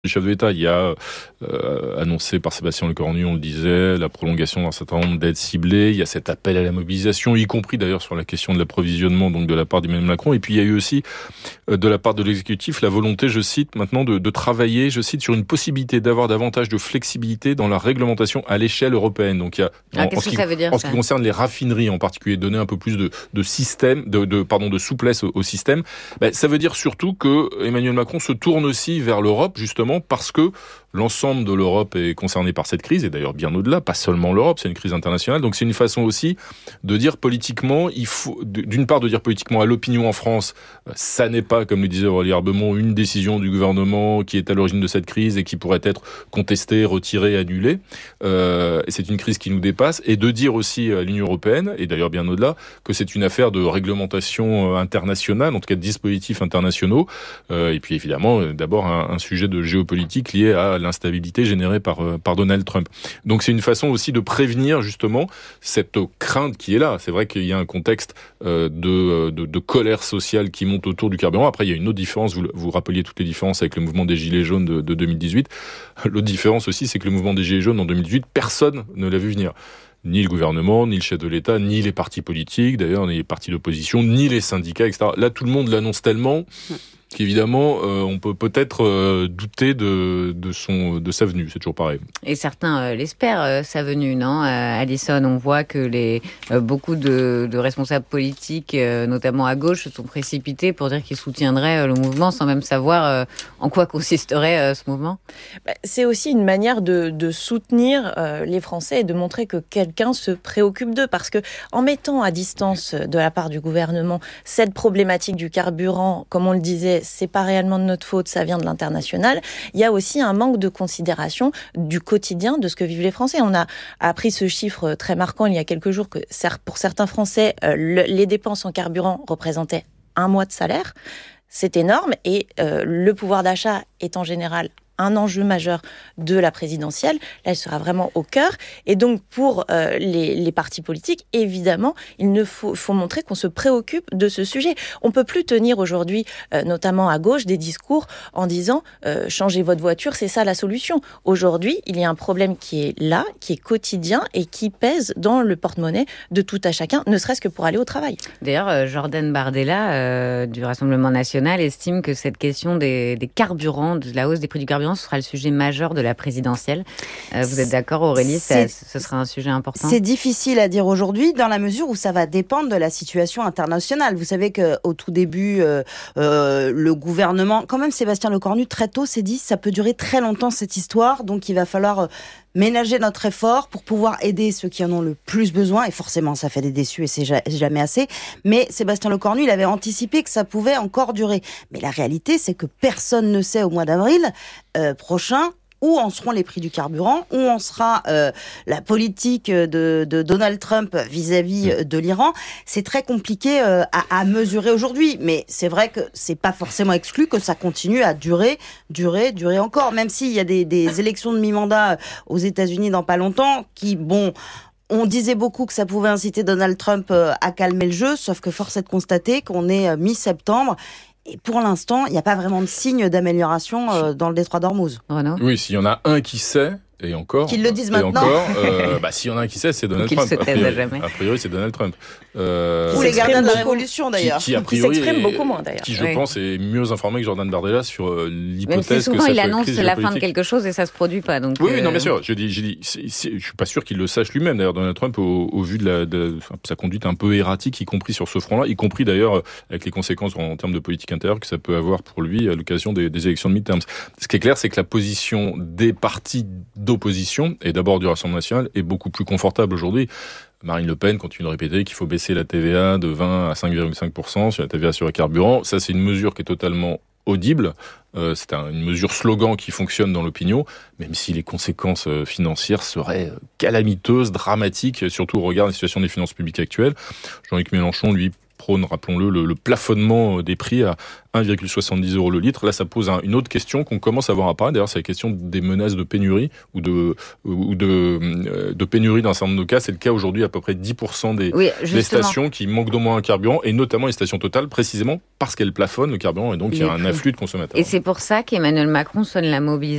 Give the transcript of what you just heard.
Le chef de l'État, il y a annoncé par Sébastien Lecornu, on le disait, la prolongation d'un certain nombre d'aides ciblées. Il y a cet appel à la mobilisation, y compris d'ailleurs sur la question de l'approvisionnement, donc de la part d'Emmanuel Macron. Et puis il y a eu aussi de la part de l'exécutif la volonté, je cite, maintenant de travailler, je cite, sur une possibilité d'avoir davantage de flexibilité dans la réglementation à l'échelle européenne. Donc il y a qu'est-ce que ça veut dire, en ce qui concerne les raffineries en particulier, donner un peu plus de système, de souplesse au système. Ça veut dire surtout que Emmanuel Macron se tourne aussi vers l'Europe, justement, parce que l'ensemble de l'Europe est concerné par cette crise, et d'ailleurs bien au-delà, pas seulement l'Europe, c'est une crise internationale. Donc c'est une façon aussi de dire politiquement, il faut d'une part de dire politiquement à l'opinion en France, ça n'est pas, comme le disait Aurélie Arbemont, une décision du gouvernement qui est à l'origine de cette crise et qui pourrait être contestée, retirée, annulée. Et c'est une crise qui nous dépasse. Et de dire aussi à l'Union européenne, et d'ailleurs bien au-delà, que c'est une affaire de réglementation internationale, en tout cas de dispositifs internationaux. Et puis évidemment, d'abord un sujet de géopolitique lié à l'instabilité générée par Donald Trump. Donc c'est une façon aussi de prévenir justement cette crainte qui est là. C'est vrai qu'il y a un contexte de colère sociale qui monte autour du carburant. Après, il y a une autre différence, vous rappeliez toutes les différences avec le mouvement des Gilets jaunes de 2018. L'autre différence aussi, c'est que le mouvement des Gilets jaunes en 2018, personne ne l'a vu venir. Ni le gouvernement, ni le chef de l'État, ni les partis politiques, d'ailleurs, ni les partis d'opposition, ni les syndicats, etc. Là, tout le monde l'annonce tellement qu'évidemment, on peut peut-être douter de sa venue. C'est toujours pareil. Et certains l'espèrent, sa venue, non, Alison? On voit que beaucoup de responsables politiques, notamment à gauche, se sont précipités pour dire qu'ils soutiendraient le mouvement sans même savoir en quoi consisterait ce mouvement. C'est aussi une manière de soutenir les Français et de montrer que quelqu'un se préoccupe d'eux. Parce que en mettant à distance de la part du gouvernement cette problématique du carburant, comme on le disait, c'est pas réellement de notre faute, ça vient de l'international. Il y a aussi un manque de considération du quotidien de ce que vivent les Français. On a appris ce chiffre très marquant il y a quelques jours que pour certains Français, les dépenses en carburant représentaient 1 mois de salaire. C'est énorme et le pouvoir d'achat est en général un enjeu majeur de la présidentielle. Là, elle sera vraiment au cœur. Et donc, pour les partis politiques, évidemment, il faut montrer qu'on se préoccupe de ce sujet. On ne peut plus tenir aujourd'hui, notamment à gauche, des discours en disant « changez votre voiture, c'est ça la solution ». Aujourd'hui, il y a un problème qui est là, qui est quotidien et qui pèse dans le porte-monnaie de tout à chacun, ne serait-ce que pour aller au travail. D'ailleurs, Jordan Bardella, du Rassemblement national, estime que cette question des carburants, de la hausse des prix du carburant, ce sera le sujet majeur de la présidentielle. Vous êtes d'accord, Aurélie? Ce sera un sujet important? C'est difficile à dire aujourd'hui, dans la mesure où ça va dépendre de la situation internationale. Vous savez qu'au tout début, le gouvernement, quand même Sébastien Lecornu, très tôt s'est dit ça peut durer très longtemps cette histoire, donc il va falloir ménager notre effort pour pouvoir aider ceux qui en ont le plus besoin, et forcément ça fait des déçus et c'est jamais assez, mais Sébastien Lecornu, il avait anticipé que ça pouvait encore durer. Mais la réalité, c'est que personne ne sait au mois d'avril prochain où en seront les prix du carburant, où en sera la politique de Donald Trump vis-à-vis de l'Iran. C'est très compliqué à mesurer aujourd'hui, mais c'est vrai que c'est pas forcément exclu que ça continue à durer encore, même s'il y a des élections de mi-mandat aux États-Unis dans pas longtemps qui, on disait beaucoup que ça pouvait inciter Donald Trump à calmer le jeu, sauf que force est de constater qu'on est mi-septembre. Et pour l'instant, il n'y a pas vraiment de signe d'amélioration dans le détroit d'Ormuz. Renaud ? Oui, s'il y en a un qui sait, et encore... Qu'ils le disent maintenant. S'il y en a un qui sait, c'est Donald Qu'il Trump. se taise à jamais. A priori, c'est Donald Trump. Ou les gardiens de la Révolution, d'ailleurs. Qui a priori, s'exprime beaucoup moins, d'ailleurs. Qui, je pense, est mieux informé que Jordan Bardella sur l'hypothèse même si souvent, que ça il peut être annonce crise la fin de géopolitique. quelque chose et ça se produit pas. Donc, Oui, non, bien sûr. Je suis pas sûr qu'il le sache lui-même. D'ailleurs, Donald Trump, au vu de sa conduite un peu erratique, y compris sur ce front-là, y compris d'ailleurs avec les conséquences en termes de politique intérieure que ça peut avoir pour lui à l'occasion des élections de midterms. Ce qui est clair, c'est que la position des partis d'opposition, et d'abord du Rassemblement national, est beaucoup plus confortable aujourd'hui. Marine Le Pen continue de répéter qu'il faut baisser la TVA de 20 à 5,5% sur la TVA sur les carburants. Ça, c'est une mesure qui est totalement audible. C'est une mesure slogan qui fonctionne dans l'opinion, même si les conséquences financières seraient calamiteuses, dramatiques, surtout au regard de la situation des finances publiques actuelles. Jean-Luc Mélenchon, lui, prône, rappelons-le, le plafonnement des prix à 1,70 € le litre. Là, ça pose une autre question qu'on commence à voir apparaître. D'ailleurs, c'est la question des menaces de pénurie ou de pénurie dans un certain nombre de cas. C'est le cas aujourd'hui à peu près 10% des stations qui manquent d'au moins un carburant, et notamment les stations Total, précisément parce qu'elles plafonnent le carburant, et donc il y a un afflux de consommateurs. Et c'est pour ça qu'Emmanuel Macron sonne la mobilisation